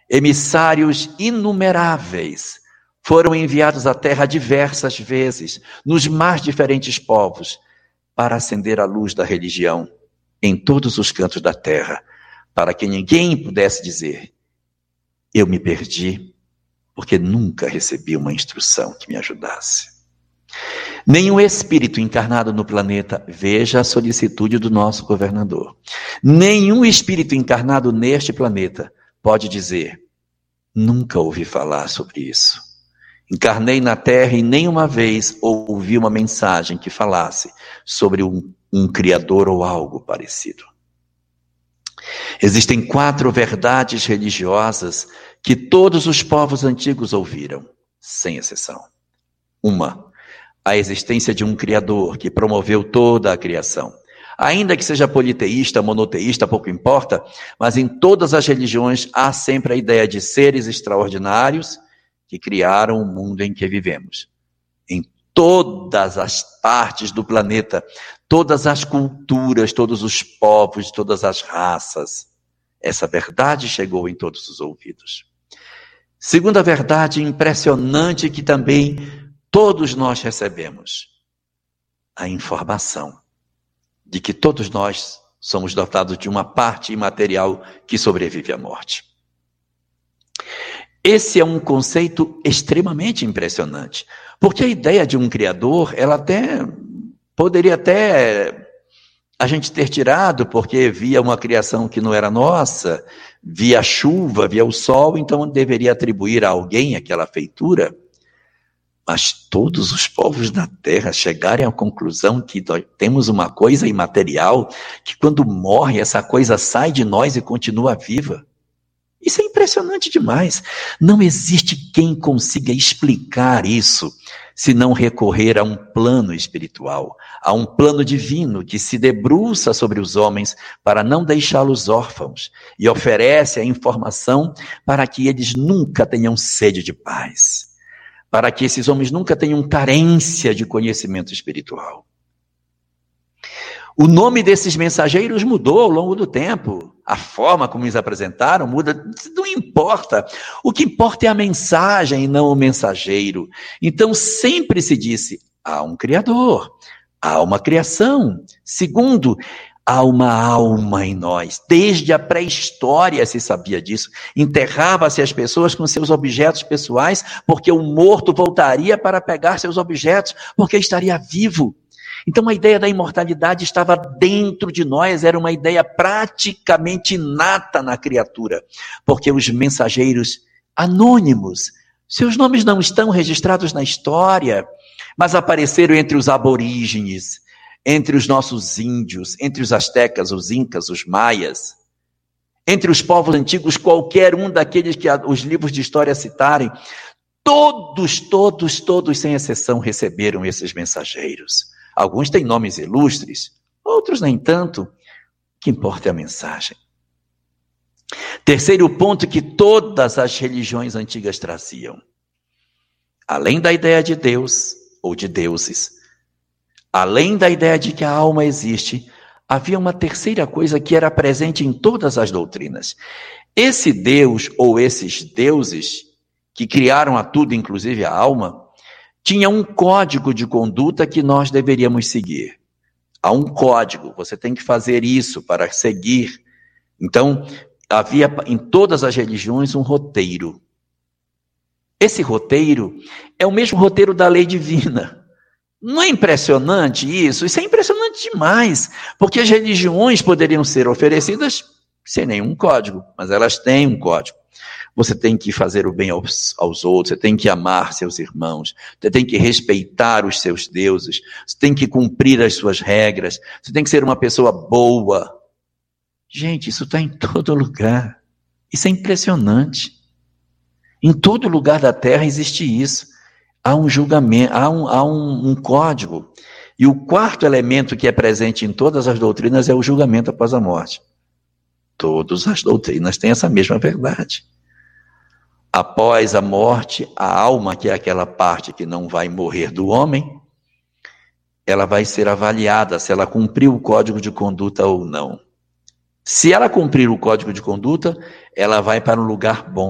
Emissários inumeráveis foram enviados à terra diversas vezes, nos mais diferentes povos, para acender a luz da religião em todos os cantos da terra, para que ninguém pudesse dizer: eu me perdi, porque nunca recebi uma instrução que me ajudasse. Nenhum espírito encarnado no planeta, veja a solicitude do nosso governador, nenhum espírito encarnado neste planeta pode dizer: nunca ouvi falar sobre isso. Encarnei na Terra e nenhuma vez ouvi uma mensagem que falasse sobre um Criador ou algo parecido. Existem 4 verdades religiosas que todos os povos antigos ouviram, sem exceção. 1. A existência de um Criador que promoveu toda a criação. Ainda que seja politeísta, monoteísta, pouco importa, mas em todas as religiões há sempre a ideia de seres extraordinários que criaram o mundo em que vivemos. Em todas as partes do planeta, todas as culturas, todos os povos, todas as raças, essa verdade chegou em todos os ouvidos. Segunda verdade impressionante que também todos nós recebemos: a informação de que todos nós somos dotados de uma parte imaterial que sobrevive à morte. Esse é um conceito extremamente impressionante, porque a ideia de um Criador, ela poderia até a gente ter tirado, porque via uma criação que não era nossa, via a chuva, via o sol, então deveria atribuir a alguém aquela feitura. Mas todos os povos da Terra chegarem à conclusão que nós temos uma coisa imaterial, que quando morre essa coisa sai de nós e continua viva. Isso é impressionante demais. Não existe quem consiga explicar isso se não recorrer a um plano espiritual, a um plano divino que se debruça sobre os homens para não deixá-los órfãos e oferece a informação para que eles nunca tenham sede de paz, para que esses homens nunca tenham carência de conhecimento espiritual. O nome desses mensageiros mudou ao longo do tempo. A forma como eles apresentaram muda, não importa. O que importa é a mensagem e não o mensageiro. Então sempre se disse: há um Criador, há uma criação. Segundo, há uma alma em nós. Desde a pré-história se sabia disso. Enterrava-se as pessoas com seus objetos pessoais, porque o morto voltaria para pegar seus objetos, porque estaria vivo. Então a ideia da imortalidade estava dentro de nós, era uma ideia praticamente inata na criatura, porque os mensageiros anônimos, seus nomes não estão registrados na história, mas apareceram entre os aborígenes, entre os nossos índios, entre os astecas, os incas, os maias, entre os povos antigos, qualquer um daqueles que os livros de história citarem, todos, sem exceção, receberam esses mensageiros. Alguns têm nomes ilustres, outros nem tanto. O que importa é a mensagem. Terceiro ponto que todas as religiões antigas traziam. Além da ideia de Deus, ou de deuses, além da ideia de que a alma existe, havia uma terceira coisa que era presente em todas as doutrinas. Esse Deus, ou esses deuses, que criaram a tudo, inclusive a alma, tinha um código de conduta que nós deveríamos seguir. Há um código, você tem que fazer isso para seguir. Então, havia em todas as religiões um roteiro. Esse roteiro é o mesmo roteiro da lei divina. Não é impressionante isso? Isso é impressionante demais, porque as religiões poderiam ser oferecidas sem nenhum código, mas elas têm um código. Você tem que fazer o bem aos outros, você tem que amar seus irmãos, você tem que respeitar os seus deuses, você tem que cumprir as suas regras, você tem que ser uma pessoa boa. Gente, isso está em todo lugar. Isso é impressionante. Em todo lugar da Terra existe isso. Há um julgamento, há um código. E o quarto elemento que é presente em todas as doutrinas é o julgamento após a morte. Todas as doutrinas têm essa mesma verdade. Após a morte, a alma, que é aquela parte que não vai morrer do homem, ela vai ser avaliada se ela cumpriu o código de conduta ou não. Se ela cumprir o código de conduta, ela vai para um lugar bom.